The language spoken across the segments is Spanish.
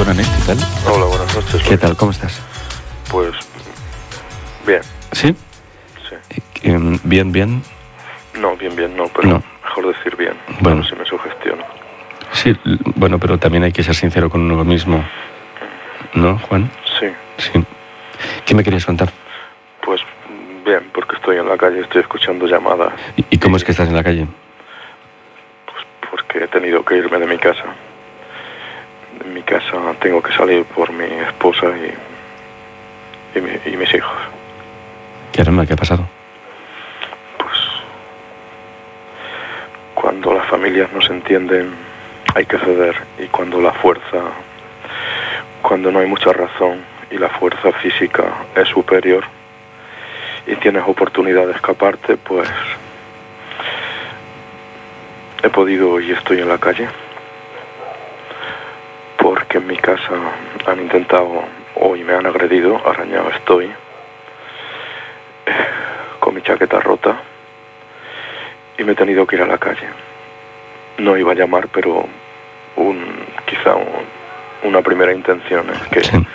Buenas noches, ¿qué tal? Hola, buenas noches. ¿Qué tal? ¿Cómo estás? Pues bien. ¿Sí? Sí. Bien. No, bien, no, pero No. mejor decir bien. Bueno. Si me sugestiono. Sí, bueno, pero también hay que ser sincero con uno mismo. ¿No, Juan? Sí. Sí. ¿Qué me querías contar? Pues bien, porque estoy en la calle, estoy escuchando llamadas. ¿Y cómo es que estás en la calle? Pues porque he tenido que irme de mi casa. En mi casa tengo que salir por mi esposa y mis hijos. Caramba, ¿qué ha pasado? Pues cuando las familias no se entienden hay que ceder, y cuando no hay mucha razón y la fuerza física es superior y tienes oportunidad de escaparte, pues he podido y estoy en la calle porque en mi casa han intentado, hoy me han agredido, arañado estoy, con mi chaqueta rota, y me he tenido que ir a la calle. No iba a llamar, pero quizá una primera intención es que Sí.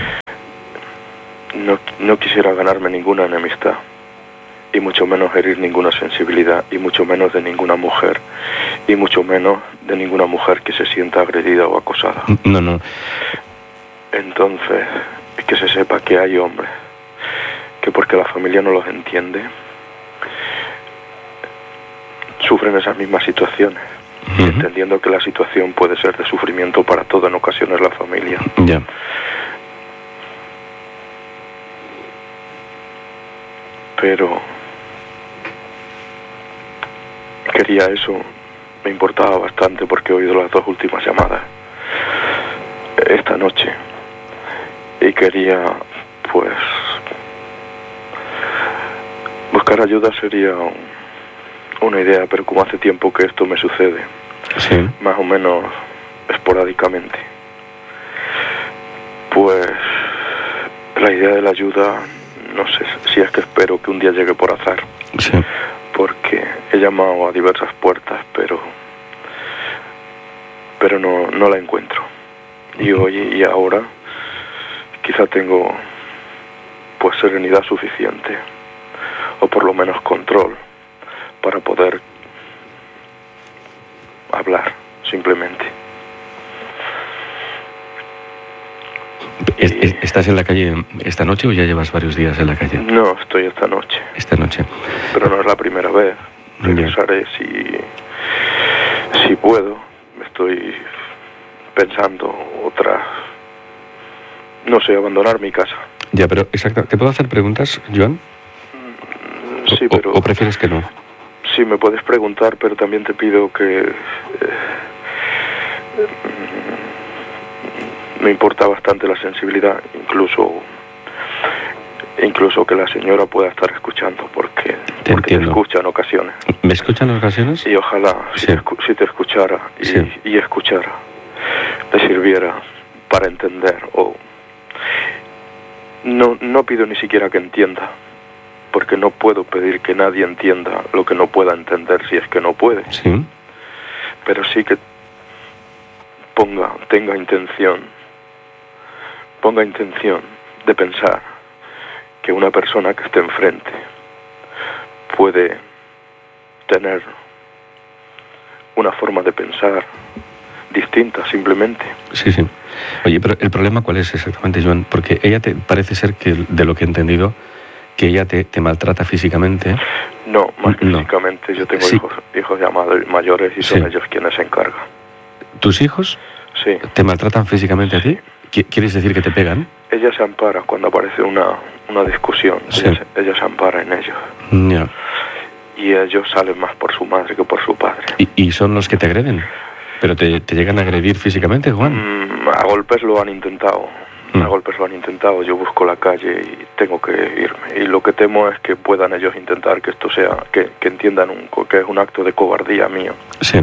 no quisiera ganarme ninguna enemistad, y mucho menos herir ninguna sensibilidad, y mucho menos de ninguna mujer, y mucho menos de ninguna mujer que se sienta agredida o acosada. No. Entonces, que se sepa que hay hombres que, porque la familia no los entiende, sufren esas mismas situaciones, Ujú. entendiendo que la situación puede ser de sufrimiento para todo en ocasiones la familia. Ya. Pero quería eso, me importaba bastante porque he oído las dos últimas llamadas esta noche y quería, pues, buscar ayuda sería una idea, pero como hace tiempo que esto me sucede, Sí. más o menos esporádicamente, pues la idea de la ayuda, no sé si es que espero que un día llegue por azar, Sí. porque he llamado a diversas puertas, pero no la encuentro. Y hoy y ahora quizá tengo, pues, serenidad suficiente, o por lo menos control, para poder hablar simplemente. ¿Estás en la calle esta noche o ya llevas varios días en la calle? No, estoy esta noche, Esta noche. pero no es la primera vez. Ya. Regresaré si puedo. Estoy pensando no sé, abandonar mi casa. Ya, pero exacto. ¿Te puedo hacer preguntas, Joan? Sí, pero ¿O prefieres que no? sí, me puedes preguntar, pero también te pido que me importa bastante la sensibilidad, incluso que la señora pueda estar escuchando, porque te entiendo. escucha en ocasiones. ¿Me escuchan en ocasiones? Y ojalá, Sí. si te escuchara Sí. y escuchara, te sirviera para entender, o no pido ni siquiera que entienda, porque no puedo pedir que nadie entienda lo que no pueda entender si es que no puede, Sí. pero sí que tenga intención de pensar que una persona que esté enfrente puede tener una forma de pensar distinta, simplemente. Sí. Oye, pero ¿el problema cuál es exactamente, Joan? Porque ella parece ser que, de lo que he entendido, que ella te maltrata físicamente. No, más que No. físicamente. Yo tengo Sí. hijos ya mayores y son Sí. ellos quienes se encargan. ¿Tus hijos Sí. te maltratan físicamente a ti? ¿Quieres decir que te pegan? Ella se ampara cuando aparece una discusión. Sí. Ella se ampara en ellos. Ya. Y ellos salen más por su madre que por su padre. ¿Y son los que te agreden? ¿Pero te llegan a agredir físicamente, Juan? A golpes lo han intentado. Yo busco la calle y tengo que irme. Y lo que temo es que puedan ellos intentar que esto sea, que entiendan que es un acto de cobardía mío. Sí.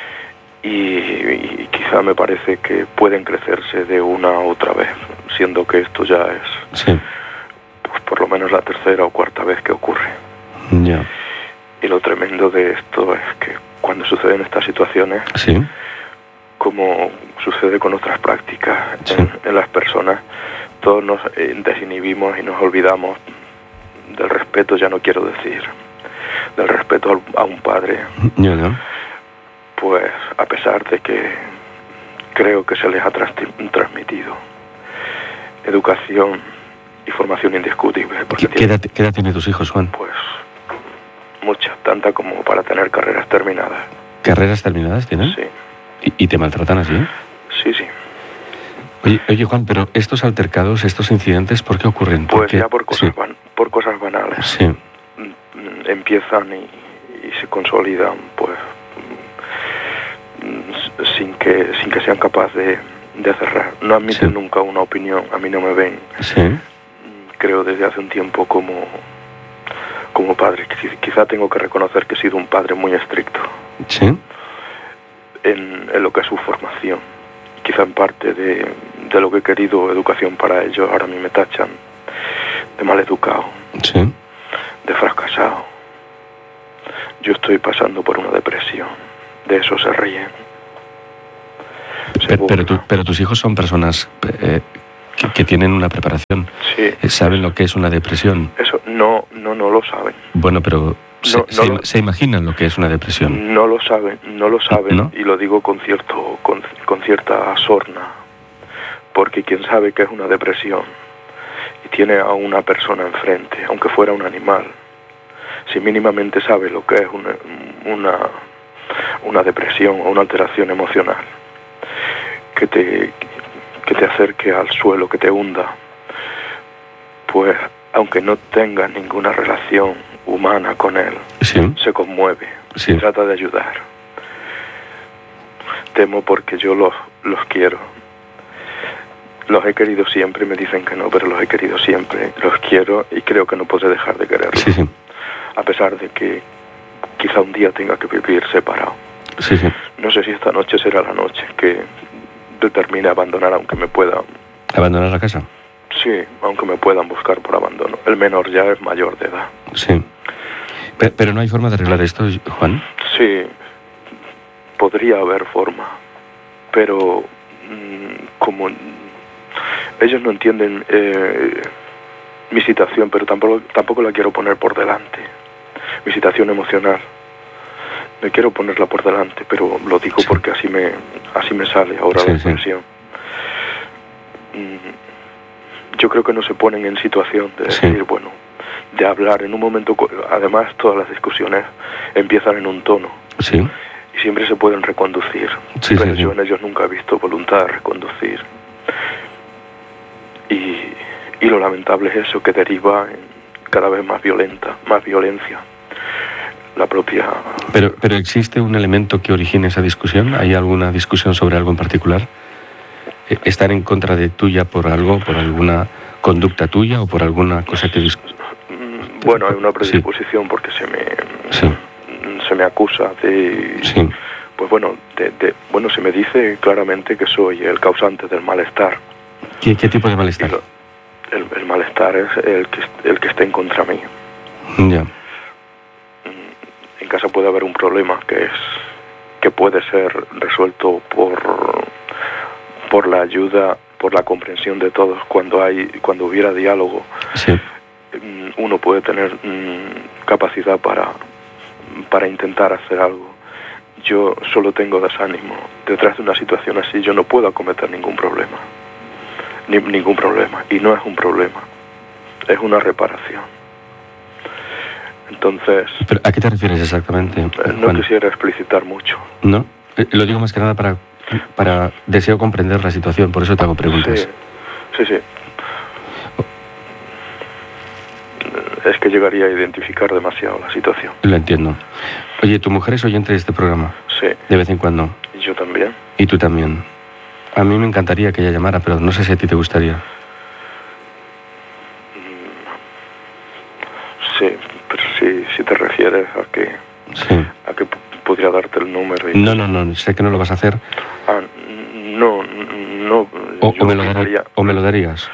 Y quizá me parece que pueden crecerse de una u otra vez, siendo que esto ya es, Sí. pues, por lo menos la tercera o cuarta vez que ocurre. Ya. Y lo tremendo de esto es que cuando suceden estas situaciones, Sí. como sucede con otras prácticas Sí. en las personas, todos nos desinhibimos y nos olvidamos del respeto, ya no quiero decir, del respeto a un padre, Ya, ya. pues a pesar de que creo que se les ha transmitido educación y formación indiscutible. Porque ¿Qué edad tienen tus hijos, Juan? pues muchas, tanta como para tener carreras terminadas. ¿Carreras terminadas tienen? Sí, ¿Y te maltratan así? sí, sí. Oye, Juan, pero estos altercados, estos incidentes, ¿por qué ocurren? Pues Porque- ya por cosas, sí, por cosas banales. sí, Empiezan y se consolidan, pues sin que sean capaces de cerrar. No admiten Sí. nunca una opinión. A mí no me ven, sí, creo, desde hace un tiempo como padre. Quizá tengo que reconocer que he sido un padre muy estricto sí, en lo que es su formación. Quizá en parte de lo que he querido educación para ellos, ahora a mí me tachan de maleducado, sí. de fracasado. Yo estoy pasando por una depresión. De eso se ríen. Se burlan. Pero tus hijos son personas que tienen una preparación. Sí, Saben lo que es una depresión. eso no lo saben. Bueno, pero No, se imaginan lo que es una depresión. No lo saben, ¿No? y lo digo con cierta sorna, porque quien sabe que es una depresión y tiene a una persona enfrente, aunque fuera un animal, si mínimamente sabe lo que es una depresión o una alteración emocional, que te acerque al suelo, que te hunda, pues aunque no tenga ninguna relación humana con él, Sí, se conmueve sí. y trata de ayudar. Temo porque yo los quiero. Los he querido siempre, me dicen que no, pero los he querido siempre. Los quiero y creo que no podré dejar de quererlos. Sí, sí. A pesar de que quizá un día tenga que vivir separado. Sí, sí. No sé si esta noche será la noche que determine abandonar, aunque me puedan. ¿Abandonar la casa? Sí, aunque me puedan buscar por abandono. El menor ya es mayor de edad. Sí. Pero no hay forma de arreglar esto, Juan. Sí, podría haber forma, pero como ellos no entienden mi situación, pero tampoco la quiero poner por delante. Mi situación emocional. No quiero ponerla por delante, pero lo digo Sí. porque así me sale ahora Sí, la sí. expresión. Yo creo que no se ponen en situación de Sí. decir, bueno, de hablar en un momento. Además, todas las discusiones empiezan en un tono Sí, y siempre se pueden reconducir. Sí, pero sí, yo sí. en ellos nunca he visto voluntad de reconducir. Y lo lamentable es eso, que deriva en cada vez más violencia. La propia... pero ¿existe un elemento que origine esa discusión? ¿Hay alguna discusión sobre algo en particular? ¿Estar en contra de tuya por algo, por alguna conducta tuya o por alguna cosa que... Bueno, hay una predisposición porque Sí. se me acusa de... Sí, Pues bueno, bueno, se me dice claramente que soy el causante del malestar. ¿Qué tipo de Y malestar? el malestar es el que está en contra mí. Ya, En casa puede haber un problema que puede ser resuelto por la ayuda, por la comprensión de todos. Cuando hubiera diálogo, sí, uno puede tener capacidad para intentar hacer algo. Yo solo tengo desánimo. Detrás de una situación así yo no puedo acometer ningún problema. Ningún problema. Y no es un problema. Es una reparación. Entonces, ¿Pero a qué te refieres exactamente, no Juan? quisiera explicitar mucho. ¿No? Lo digo más que nada para deseo comprender la situación, por eso te hago preguntas. Sí. Es que llegaría a identificar demasiado la situación. Lo entiendo. Oye, tu mujer es oyente de este programa, Sí, de vez en cuando, y yo también. y tú también. A mí me encantaría que ella llamara, pero no sé si a ti te gustaría. Sí, pero si te refieres a que Sí. podría darte el número y... No, sé que no lo vas a hacer. Ah, no. O yo me lo quería- darías.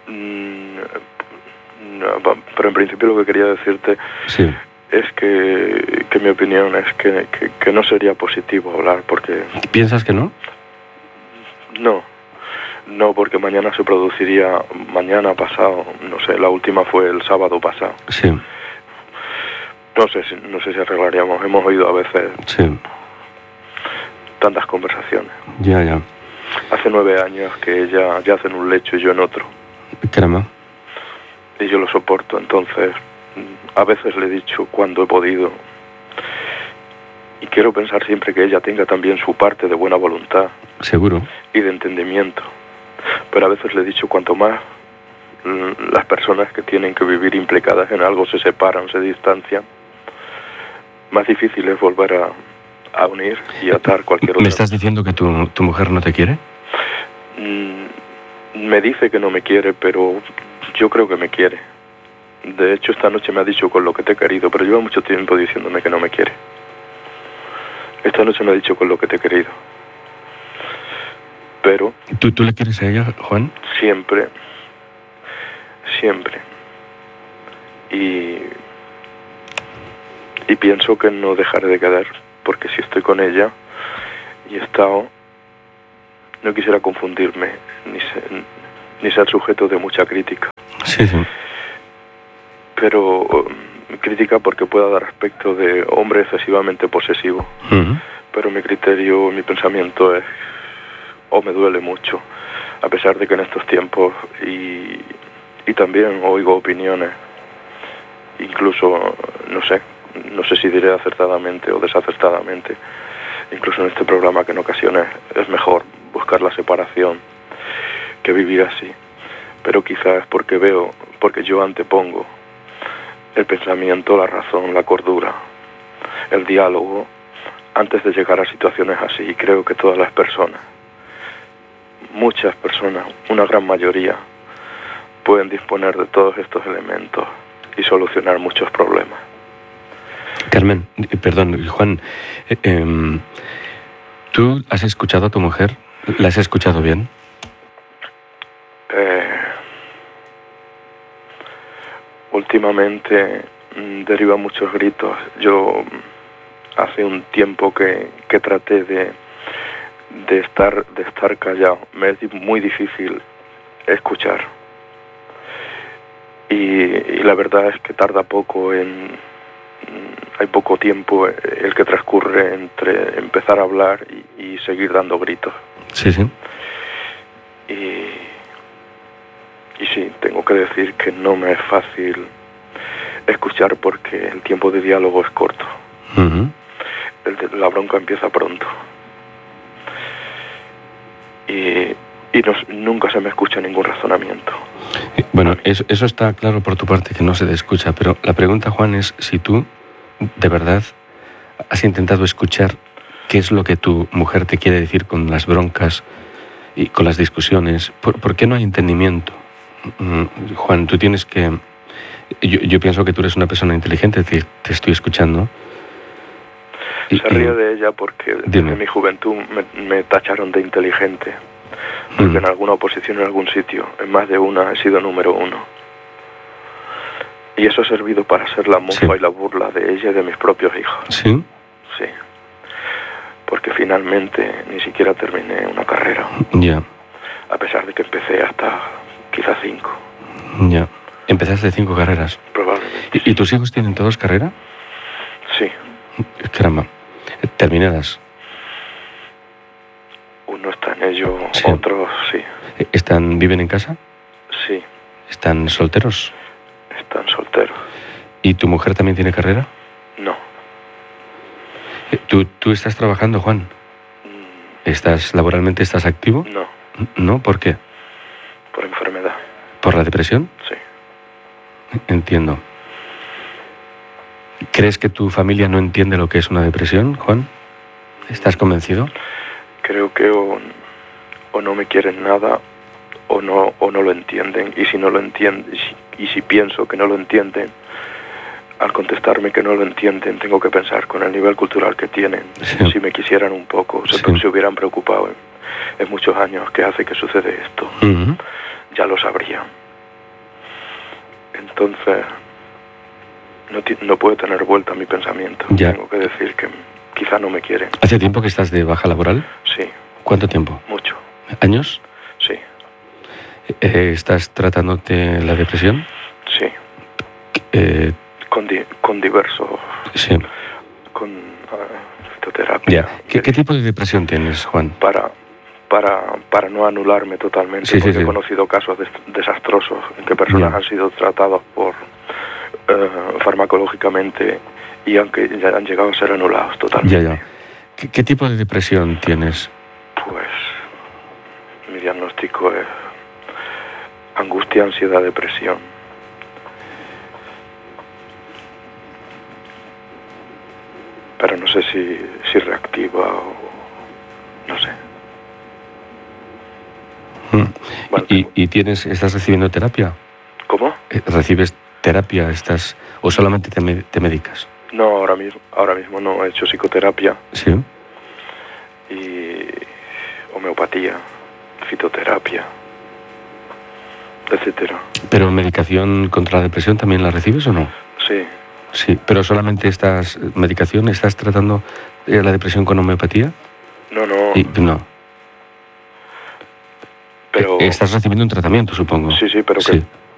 No, pero en principio lo que quería decirte Sí. es que mi opinión es que no sería positivo hablar, porque ¿Piensas que no? No, porque mañana se produciría, mañana pasado, no sé, la última fue el sábado pasado. Sí. No sé si arreglaríamos. Hemos oído a veces tantas conversaciones. Ya. Hace 9 años que ella yace en un lecho y yo en otro. Caramba. Y yo lo soporto, entonces a veces le he dicho cuando he podido. Y quiero pensar siempre que ella tenga también su parte de buena voluntad. Seguro. Y de entendimiento. Pero a veces le he dicho cuanto más las personas que tienen que vivir implicadas en algo se separan, se distancian, más difícil es volver a unir y atar cualquier otra. ¿Me estás diciendo que tu mujer no te quiere? Me dice que no me quiere, pero yo creo que me quiere. De hecho, esta noche me ha dicho con lo que te he querido, pero lleva mucho tiempo diciéndome que no me quiere. Esta noche me ha dicho con lo que te he querido. Pero... ¿Tú le quieres a ella, Juan? Siempre. Y pienso que no dejaré de quedar, porque si estoy con ella y he estado, no quisiera confundirme ni ser sujeto de mucha crítica. Sí. Pero crítica porque pueda dar aspecto de hombre excesivamente posesivo. Uh-huh. Pero mi criterio, mi pensamiento es, me duele mucho, a pesar de que en estos tiempos y también oigo opiniones, incluso, no sé si diré acertadamente o desacertadamente, incluso en este programa, que en ocasiones es mejor buscar la separación que vivir así. Pero quizás es porque yo antepongo el pensamiento, la razón, la cordura, el diálogo, antes de llegar a situaciones así. Y creo que todas las personas, muchas personas, una gran mayoría, pueden disponer de todos estos elementos y solucionar muchos problemas. Carmen, perdón, Juan, ¿tú has escuchado a tu mujer? ¿La has escuchado bien? Últimamente deriva muchos gritos. Yo hace un tiempo que traté de estar callado. Me es muy difícil escuchar. Y la verdad es que tarda poco hay poco tiempo el que transcurre entre empezar a hablar y seguir dando gritos. Sí. Y sí, tengo que decir que no me es fácil escuchar porque el tiempo de diálogo es corto. Uh-huh. La bronca empieza pronto. Y nunca se me escucha ningún razonamiento. Bueno, eso está claro por tu parte, que no se te escucha, pero la pregunta, Juan, es si tú, de verdad, has intentado escuchar qué es lo que tu mujer te quiere decir con las broncas y con las discusiones. ¿Por qué no hay entendimiento? Juan, tú tienes que... Yo pienso que tú eres una persona inteligente, te estoy escuchando. Se ríe de ella porque desde mi juventud me tacharon de inteligente. Porque en alguna oposición, en algún sitio, en más de una, he sido número 1. Y eso ha servido para ser la mofa y la burla de ella y de mis propios hijos. ¿Sí? Sí. Porque finalmente ni siquiera terminé una carrera. Ya. A pesar de que empecé hasta quizás 5. Ya. ¿Empezaste 5 carreras? Probablemente. ¿Y tus hijos tienen todos carrera? Sí. Caramba. ¿Terminadas? Uno está en ello, sí. Otros sí. ¿Viven en casa? Sí. ¿Están solteros? Están solteros. ¿Y tu mujer también tiene carrera? No. ¿Tú estás trabajando, Juan? ¿Laboralmente estás activo? No. ¿No? ¿Por qué? Por enfermedad. ¿Por la depresión? Sí. Entiendo. ¿Crees que tu familia no entiende lo que es una depresión, Juan? ¿Estás convencido? Creo que o no me quieren nada o no lo entienden. Y si no lo entienden, y si pienso que no lo entienden, al contestarme que no lo entienden, tengo que pensar con el nivel cultural que tienen. Sí. Si me quisieran un poco, se hubieran preocupado en muchos años que hace que sucede esto. Uh-huh. Ya lo sabrían. Entonces, no puedo tener vuelta a mi pensamiento. Ya. Tengo que decir que quizá no me quieren. ¿Hace tiempo que estás de baja laboral? Sí. ¿Cuánto tiempo? Mucho. ¿Años? Sí. ¿Estás tratándote la depresión? Sí. Con diversos... Sí. Con fitoterapia. ¿Qué tipo de depresión tienes, Juan? Para no anularme totalmente, sí, porque sí. he conocido casos desastrosos en que personas han sido tratados por farmacológicamente y aunque ya han llegado a ser anulados totalmente. Ya. ¿Qué tipo de depresión tienes? Pues mi diagnóstico es angustia, ansiedad, depresión. Pero no sé si reactiva o no sé. Bueno, ¿Y estás recibiendo terapia? ¿Cómo? ¿Recibes terapia? ¿O solamente te medicas? No, ahora mismo no he hecho psicoterapia. Sí. Y homeopatía, fitoterapia, etcétera. ¿Pero medicación contra la depresión también la recibes o no? Sí. Sí, pero solamente estás tratando la depresión con homeopatía? No. No. Pero Estás recibiendo un tratamiento, supongo. Sí, pero sí.